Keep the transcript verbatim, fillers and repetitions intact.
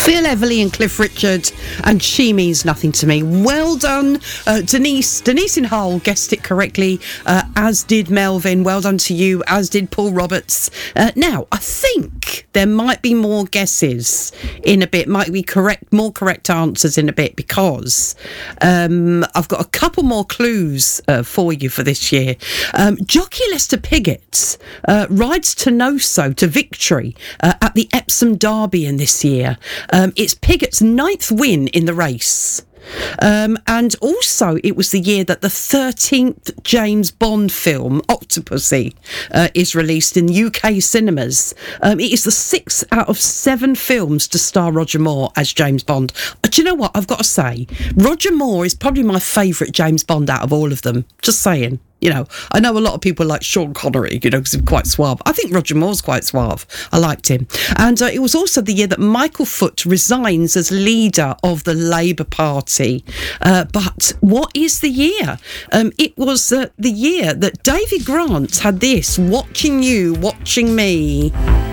Phil Everly and Cliff Richard, and She Means Nothing to Me. Well done, uh, Denise. Denise in Hull guessed it correctly, uh, as did Melvin. Well done to you, as did Paul Roberts. Uh, now, I think there might be more guesses in a bit, might be correct, more correct answers in a bit, because um, I've got a couple more clues uh, for you for this year. Um, jockey Lester Piggott uh, rides Tenoso to victory uh, at the Epsom Derby in this year. Um, it's Piggott's ninth win in the race. Um, and also it was the year that the thirteenth James Bond film, Octopussy, uh, is released in U K cinemas. Um, it is the sixth out of seven films to star Roger Moore as James Bond. Uh, do you know what? I've got to say, Roger Moore is probably my favourite James Bond out of all of them. Just saying. You know, I know a lot of people like Sean Connery, you know, because he's quite suave. I think Roger Moore's quite suave. I liked him. And uh, it was also the year that Michael Foot resigns as leader of the Labour Party. Uh, but what is the year? Um, it was uh, the year that David Grant had this, Watching You, Watching Me.